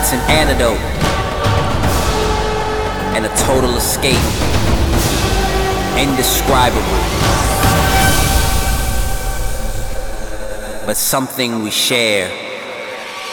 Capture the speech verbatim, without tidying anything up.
It's an antidote and a total escape, indescribable, but something we share.